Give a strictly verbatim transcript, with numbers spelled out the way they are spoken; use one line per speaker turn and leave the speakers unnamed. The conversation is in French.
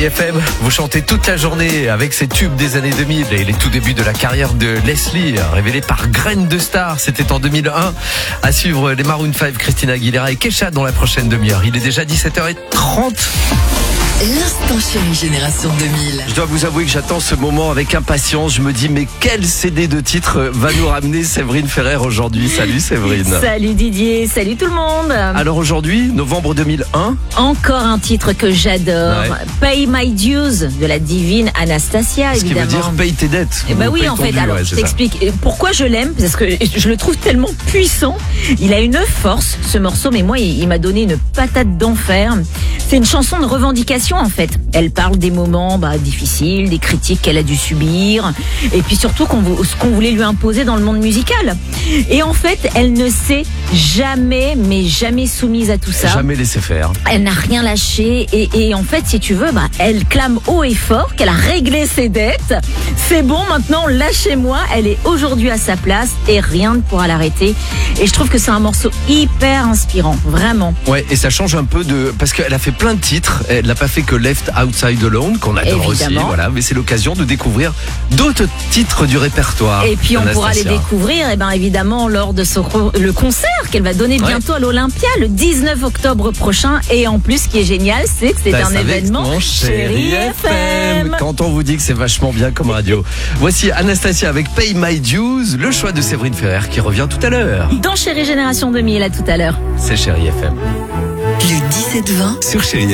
Chérie F M, vous chantez toute la journée avec ces tubes des années deux mille et les tout débuts de la carrière de Leslie, révélée par Graine de Star. C'était en deux mille un. À suivre les Maroon cinq, Christina Aguilera et Kesha dans la prochaine demi-heure. Il est déjà dix-sept heures trente.
L'instant chérie génération deux mille.
Je dois vous avouer que j'attends ce moment avec impatience. Je me dis, mais quel C D de titre va nous ramener Séverine Ferrer aujourd'hui? Salut Séverine.
Salut Didier, salut tout le monde.
Alors aujourd'hui, novembre deux mille un.
Encore un titre que j'adore.
Ouais.
Pay My Dues de la divine Anastasia,
Ce qui
évidemment.
veut dire paye tes dettes.
Eh ben
Ou
oui,
paye
en
ton
fait,
dû,
alors
ouais,
je
c'est ça.
t'explique pourquoi je l'aime, parce que je le trouve tellement puissant. Il a une force, ce morceau, mais moi, il, il m'a donné une patate d'enfer. C'est une chanson de revendication, en fait. Elle parle des moments bah, difficiles, des critiques qu'elle a dû subir, et puis surtout qu'on, ce qu'on voulait lui imposer dans le monde musical. Et en fait, elle ne s'est jamais, mais jamais soumise à tout ça.
Jamais laissé faire.
Elle n'a rien lâché et, et en fait, si tu veux, bah, elle clame haut et fort qu'elle a réglé ses dettes. C'est bon, maintenant, lâchez-moi. Elle est aujourd'hui à sa place et rien ne pourra l'arrêter. Et je trouve que c'est un morceau hyper inspirant, vraiment.
Ouais, et ça change un peu de... Parce qu'elle a fait plein de titres. Elle n'a pas fait que Left Outside Alone, qu'on adore
Évidemment.
aussi. Voilà, mais c'est l'occasion de découvrir d'autres titres du répertoire.
Et puis on pourra les
d'Anastasia.
découvrir, et ben évidemment lors de ce re- le concert qu'elle va donner
Ouais.
bientôt à l'Olympia le dix-neuf octobre prochain. Et en plus, ce qui est génial, c'est que c'est
Bah,
un
ça avec
événement
mon
Chérie F M.
Quand on vous dit que c'est vachement bien comme radio. Voici Anastasia avec Pay My Dues, le choix de Séverine Ferrer qui revient tout à l'heure.
Dans Chérie Génération deux mille, à tout à l'heure.
C'est Chérie F M.
Le dix-sept vingt
Sur Chérie